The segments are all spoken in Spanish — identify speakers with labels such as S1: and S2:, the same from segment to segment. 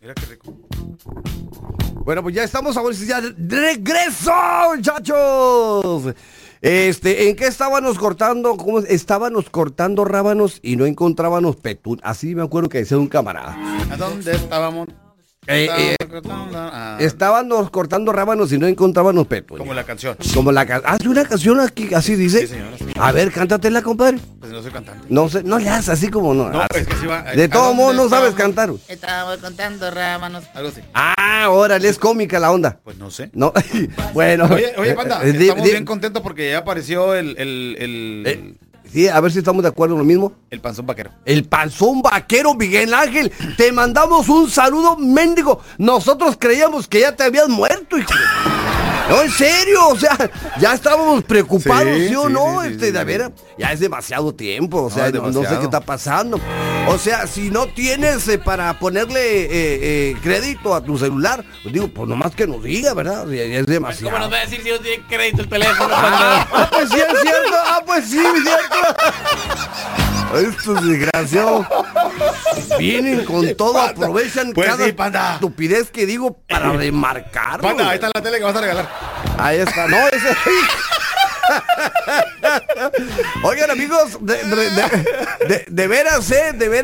S1: Mira qué rico.
S2: Bueno, pues ya estamos ahora sí, ya de regreso, muchachos. ¿En qué estábamos cortando? ¿Cómo estábamos cortando rábanos y no encontrábamos petún? Así me acuerdo que decía un camarada.
S1: ¿A dónde estábamos?
S2: Estábamos cortando rábanos y no encontrábamos petún.
S1: Como la canción.
S2: Como la canción. Hazle una canción aquí, así dice.
S1: Sí, señor.
S2: A ver, cántatela, compadre.
S1: Pues no soy cantante.
S2: No sé, no le hagas así como no.
S1: No, es que sí va.
S2: De todo modo no sabes cantar.
S1: Estábamos contando rábanos. Algo así.
S2: Ah, órale, es cómica la onda.
S1: Pues no sé.
S2: No, bueno.
S1: Oye, Panda, estamos bien contentos porque ya apareció
S2: sí, a ver si estamos de acuerdo en lo mismo.
S1: el panzón vaquero.
S2: El panzón vaquero, Miguel Ángel. Te mandamos un saludo, mendigo. Nosotros creíamos que ya te habías muerto, hijo. No, en serio, o sea, ya estábamos preocupados, ¿sí o no? De veras, ya es demasiado tiempo, o sea, no sé qué está pasando. O sea, si no tienes para ponerle crédito a tu celular, pues digo, pues nomás que nos diga, ¿verdad? Ya es demasiado.
S3: ¿Cómo nos va a decir si no tiene crédito el teléfono?
S2: Pues sí es cierto, pues sí es cierto. Estos desgraciados vienen con todo, aprovechan
S1: pues
S2: cada
S1: sí, Panda.
S2: estupidez que digo para remarcarlo.
S1: Panda, ahí está la tele que vas a regalar.
S2: Ahí está, no, ese... Oigan, amigos, de veras,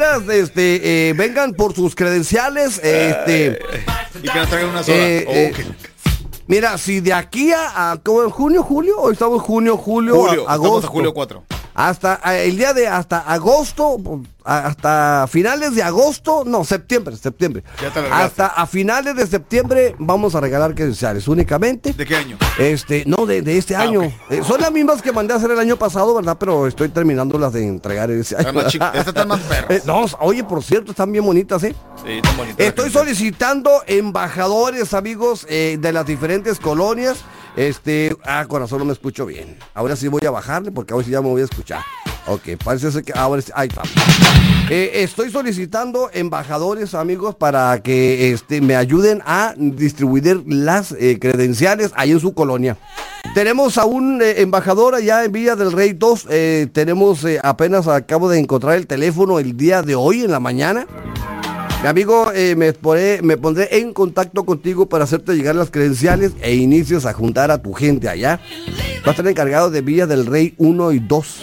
S2: vengan por sus credenciales,
S1: Y que nos traigan una soda.
S2: Mira, si de aquí a ¿cómo en junio, julio? Hoy estamos junio, agosto.
S1: Estamos a julio 4.
S2: Hasta el día de hasta agosto, hasta finales de agosto, no, septiembre.
S1: Ya te largaste.
S2: Hasta a finales de septiembre vamos a regalar credenciales únicamente.
S1: ¿De qué año?
S2: No, de este año.
S1: Okay.
S2: Son las mismas que mandé a hacer el año pasado, ¿verdad? Pero estoy terminando las de entregar ese año.
S1: Estas están más perras.
S2: No, oye, por cierto, están bien bonitas, ¿eh?
S1: Sí, están bonitas.
S2: Estoy solicitando embajadores, amigos, de las diferentes colonias. Corazón, no me escucho bien. Ahora sí voy a bajarle porque ahora sí ya me voy a escuchar. Ok, parece que ahora sí, ahí está. Estoy solicitando embajadores, amigos, para que me ayuden a distribuir las credenciales ahí en su colonia. Tenemos a un embajador allá en Villa del Rey 2. Tenemos, apenas acabo de encontrar el teléfono el día de hoy en la mañana. Mi amigo, me pondré en contacto contigo para hacerte llegar las credenciales e inicies a juntar a tu gente allá. Va a estar encargado de Villa del Rey 1 y 2.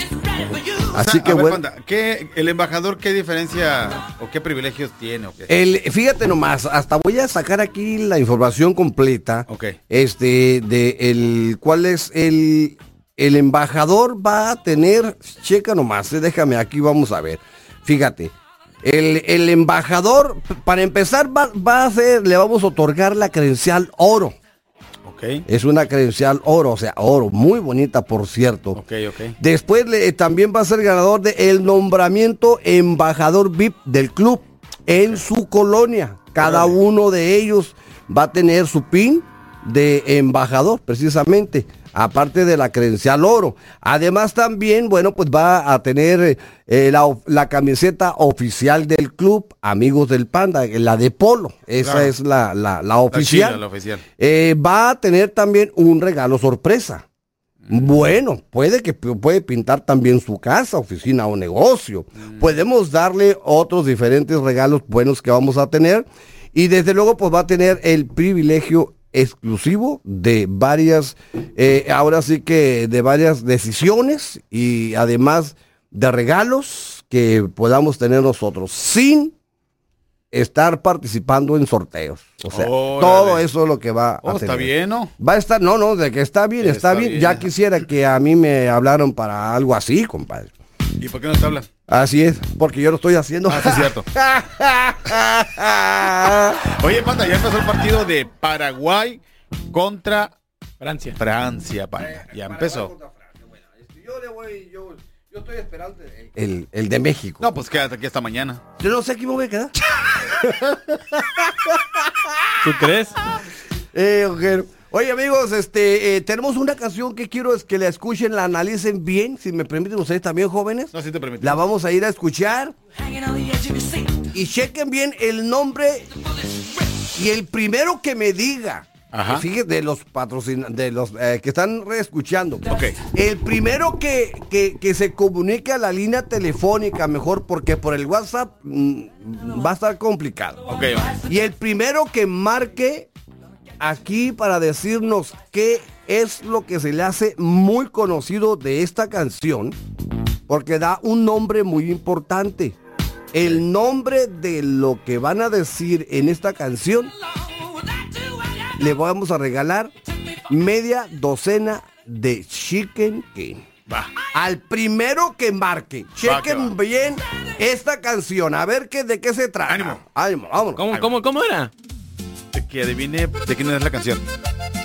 S2: Así que bueno.
S1: Panda, ¿el embajador qué diferencia o qué privilegios tiene? ¿O qué?
S2: Fíjate nomás, hasta voy a sacar aquí la información completa.
S1: Ok.
S2: ¿Cuál es el embajador? Va a tener, checa nomás, déjame aquí, vamos a ver. Fíjate. El embajador, para empezar, le vamos a otorgar la credencial oro.
S1: Okay.
S2: Es una credencial oro, o sea, oro, muy bonita, por cierto.
S1: Ok.
S2: Después también va a ser ganador del nombramiento embajador VIP del club en su colonia. Cada uno de ellos va a tener su pin de embajador, precisamente. Aparte de la credencial oro. Además también, bueno, pues va a tener la camiseta oficial del club, Amigos del Panda, la de polo. Esa es la oficial.
S1: La oficial.
S2: Va a tener también un regalo sorpresa. Bueno, puede pintar también su casa, oficina o negocio. Podemos darle otros diferentes regalos buenos que vamos a tener. Y desde luego, pues va a tener el privilegio exclusivo de varias, ahora sí que de varias decisiones y además de regalos que podamos tener nosotros sin estar participando en sorteos. O sea, todo eso es lo que va a tener.
S1: Está bien, ¿no?
S2: Va a estar, no, de que está bien, está bien. Ya quisiera que a mí me hablaron para algo así, compadre.
S1: ¿Y por qué no te hablan?
S2: Así es, porque yo lo estoy haciendo.
S1: Sí, es cierto. Oye, Panda, ya empezó el partido de Paraguay contra
S3: Francia,
S1: Panda. Ya empezó.
S2: Yo estoy esperando el de México.
S1: No, pues quédate aquí hasta mañana.
S2: Yo no sé aquí me voy a quedar.
S3: ¿Tú crees?
S2: Okay. Oye, amigos, tenemos una canción que quiero es que la escuchen, la analicen bien, si me permiten ustedes también, jóvenes.
S1: No, si te permito.
S2: La vamos a ir a escuchar. Y chequen bien el nombre. Y el primero que me diga
S1: Ajá.
S2: Fíjate, de los que están reescuchando.
S1: Ok.
S2: El primero que se comunique a la línea telefónica, mejor, porque por el WhatsApp va a estar complicado.
S1: Ok, ok.
S2: Y el primero que marque aquí para decirnos qué es lo que se le hace muy conocido de esta canción, porque da un nombre muy importante. El nombre de lo que van a decir en esta canción, le vamos a regalar media docena de Chicken King.
S1: Va.
S2: Al primero que marque, chequen bien esta canción, a ver de qué se trata.
S1: Ánimo.
S2: Ánimo, vámonos.
S3: ¿Cómo era?
S1: Que adivine de quién es la canción.